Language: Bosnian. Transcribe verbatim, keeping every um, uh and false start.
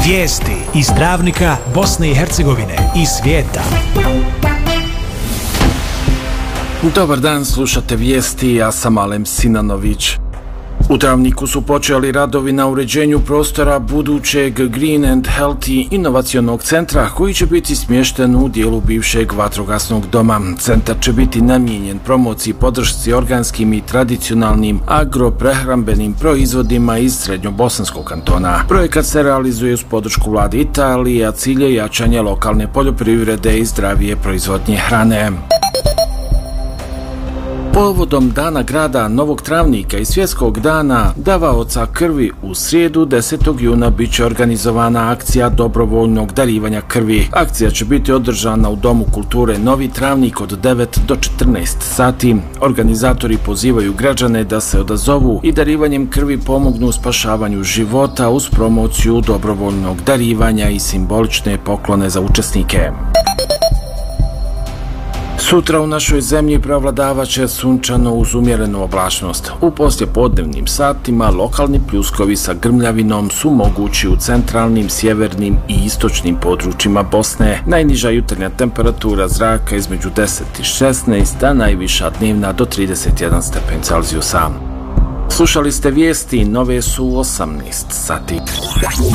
Vijesti iz Travnika, Bosne i Hercegovine i svijeta. Dobar dan, slušate vijesti, ja sam Alem Sinanović. U Travniku su počeli radovi na uređenju prostora budućeg Green and Healthy inovacionog centra koji će biti smješten u dijelu bivšeg vatrogasnog doma. Centar će biti namijenjen promociji podršci organskim i tradicionalnim agroprehrambenim proizvodima iz srednjobosanskog kantona. Projekat se realizuje uz podršku vlade Italije, a cilj je jačanje lokalne poljoprivrede i zdravije proizvodnje hrane. Povodom Dana grada Novog Travnika i Svjetskog dana davaoca krvi u srijedu desetog juna bit će organizovana akcija dobrovoljnog darivanja krvi. Akcija će biti održana u Domu kulture Novi Travnik od devet do četrnaest sati. Organizatori pozivaju građane da se odazovu i darivanjem krvi pomognu u spašavanju života uz promociju dobrovoljnog darivanja i simbolične poklone za učesnike. Sutra u našoj zemlji prevladavat će sunčano uz umjerenu oblačnost. U poslijepodnevnim satima lokalni pljuskovi sa grmljavinom su mogući u centralnim, sjevernim i istočnim područjima Bosne. Najniža jutarnja temperatura zraka između deset i šesnaest, a najviša dnevna do trideset jedan stepen Celzijusa. Slušali ste vijesti, nove su u osamnaest sati.